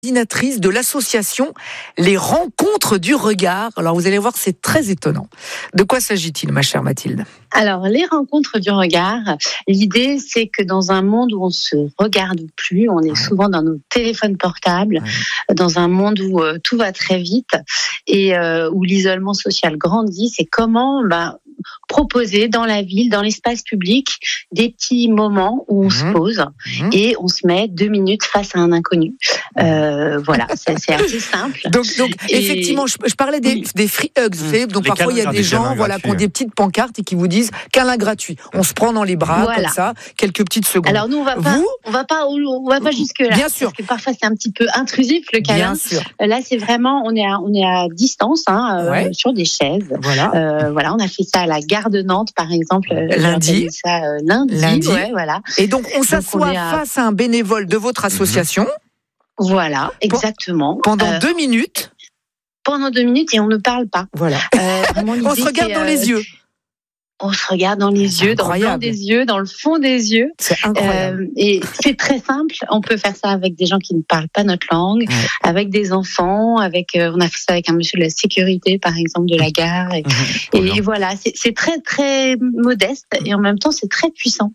Coordinatrice de l'association Les Rencontres du Regard. Alors vous allez voir, c'est très étonnant. De quoi s'agit-il, ma chère Mathilde ? Alors, les Rencontres du Regard, l'idée, c'est que dans un monde où on se regarde plus, on est souvent dans nos téléphones portables, dans un monde où tout va très vite et où l'isolement social grandit, c'est comment proposer dans la ville, dans l'espace public, des petits moments où on se pose et on se met 2 minutes face à un inconnu. Voilà, c'est assez simple. Donc effectivement, je parlais des free hugs. Vous savez, donc parfois il y a des gens qui ont des petites pancartes et qui vous disent câlin gratuit. On se prend dans les bras comme ça, quelques petites secondes. Alors nous, on va pas jusque là. Bien sûr. Parce que parfois c'est un petit peu intrusif le câlin. Bien sûr. Là, c'est vraiment, on est à distance, sur des chaises. Voilà. On a fait ça à la gare de Nantes, par exemple. Lundi. Lundi. Ouais, voilà. Et donc on s'assoit face à un bénévole de votre association. Voilà, exactement. Pendant 2 minutes. Pendant 2 minutes et on ne parle pas. Voilà. On se regarde dans les yeux. On se regarde dans les yeux, dans le blanc des yeux, dans le fond des yeux. C'est incroyable. Et c'est très simple. On peut faire ça avec des gens qui ne parlent pas notre langue, avec des enfants, on a fait ça avec un monsieur de la sécurité, par exemple, de la gare. Et voilà, c'est très, très modeste et en même temps, c'est très puissant.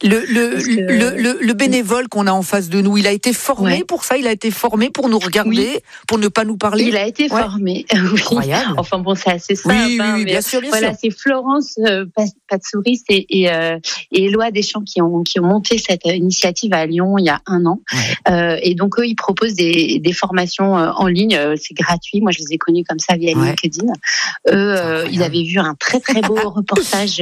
Le bénévole qu'on a en face de nous, il a été formé pour ça, il a été formé pour nous regarder, pour ne pas nous parler. Il a été formé, oui. Incroyable. Enfin bon, c'est assez simple. Oui, bien sûr. Voilà, c'est Florence Patsouris et Éloi Deschamps qui ont monté cette initiative à Lyon il y a 1 an. Et donc eux, ils proposent des formations en ligne. C'est gratuit. Moi, je les ai connus comme ça via LinkedIn. Ils avaient vu un très très beau reportage,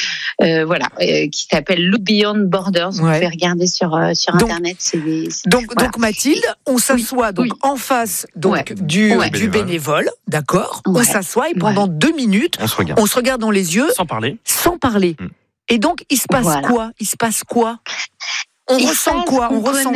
qui s'appelle Look Beyond Borders. Vous pouvez regarder sur internet. Donc Mathilde, on s'assoit en face du bénévole, d'accord. On s'assoit et pendant 2 minutes, on se regarde dans les yeux, sans parler. Et donc, il se passe quoi ? On ressent quoi ?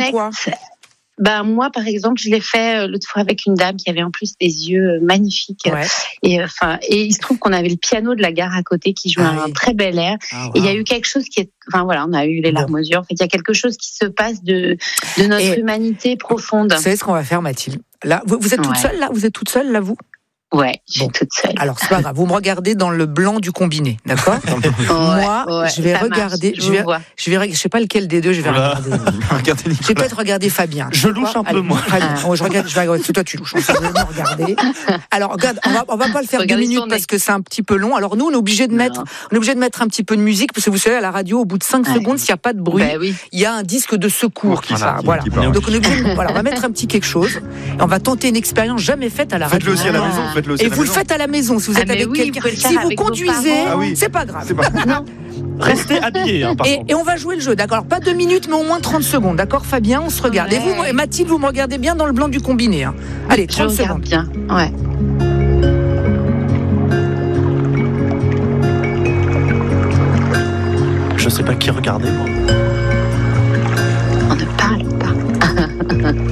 Moi, par exemple, je l'ai fait l'autre fois avec une dame qui avait en plus des yeux magnifiques. Et il se trouve qu'on avait le piano de la gare à côté qui jouait un très bel air. Et il y a eu quelque chose on a eu les larmes aux yeux. En fait, il y a quelque chose qui se passe de notre humanité profonde. Vous savez ce qu'on va faire, Mathilde ? Là, vous êtes toute seule, là ? Vous êtes toute seule, là, vous ? Ouais, je suis toute seule. Alors, c'est pas grave. Vous me regardez dans le blanc du combiné, d'accord ? Moi, je vais regarder. Je sais pas lequel des deux je vais regarder. Je vais peut-être regarder Fabien. Je louche un peu, moi. Je vais regarder. C'est toi, tu louches. On va regarder. Alors, regarde, on va pas le faire 2 minutes parce que c'est un petit peu long. Alors, nous, on est obligé de mettre un petit peu de musique parce que vous savez, à la radio, au bout de 5 secondes, s'il n'y a pas de bruit, il y a un disque de secours qui part. Voilà. Donc, on est obligé. On va mettre un petit quelque chose. Et on va tenter une expérience jamais faite à la radio. Faites-le aussi à la maison. Et vous le faites à la maison si vous êtes avec quelqu'un. Si vous conduisez, c'est pas grave. Non. Restez habillés. Et on va jouer le jeu, d'accord ? Pas 2 minutes, mais au moins 30 secondes, d'accord, Fabien ? On se regarde. Et vous, Mathilde, vous me regardez bien dans le blanc du combiné. Allez, 30 secondes. Bien. Ouais. Je sais pas qui regarder, moi. On ne parle pas.